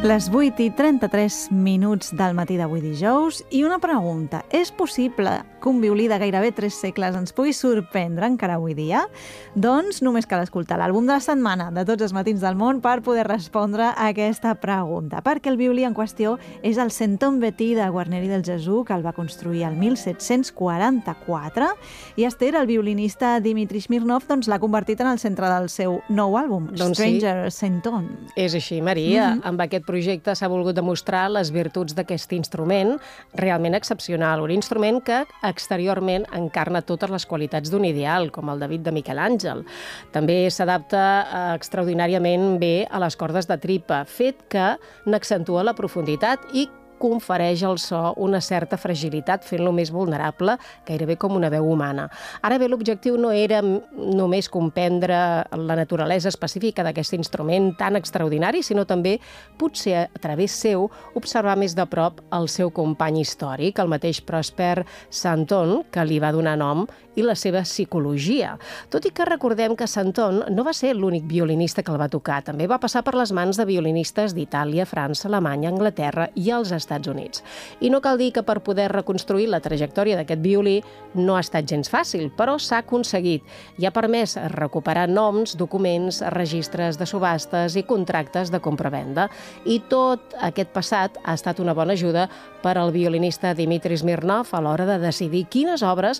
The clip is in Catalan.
Les 8:33 del matí d'avui dijous i una pregunta. És possible que un violí de gairebé 3 segles ens pugui sorprendre encara avui dia? Doncs només cal escoltar l'àlbum de la setmana de tots els matins del món per poder respondre a aquesta pregunta, perquè el violí en qüestió és el Centon Betí de Guarneri del Jesús, que el va construir el 1744, i Esther, el violinista Dmitri Smirnov, doncs l'ha convertit en el centre del seu nou àlbum, Stranger Centon. És així, Maria. Amb aquest projecte s'ha volgut demostrar les virtuts d'aquest instrument realment excepcional, un instrument que exteriorment encarna totes les qualitats d'un ideal, com el David de Miquel Àngel. També s'adapta extraordinàriament bé a les cordes de tripa, fet que n'accentua la profunditat i confereix al so una certa fragilitat, fent-lo més vulnerable, gairebé com una veu humana. Ara bé, l'objectiu no era només comprendre la naturalesa específica d'aquest instrument tan extraordinari, sinó també, potser a través seu, observar més de prop el seu company històric, el mateix Prosper Santon, que li va donar nom, i la seva psicologia. Tot i que recordem que Santon no va ser l'únic violinista que el va tocar, també va passar per les mans de violinistes d'Itàlia, França, Alemanya, Anglaterra i els Estats Units. I no cal dir que per poder reconstruir la trajectòria d'aquest violí no ha estat gens fàcil, però s'ha aconseguit i ha permès recuperar noms, documents, registres de subhastes i contractes de compra-venda. I tot aquest passat ha estat una bona ajuda per al violinista Dmitri Smirnov a l'hora de decidir quines obres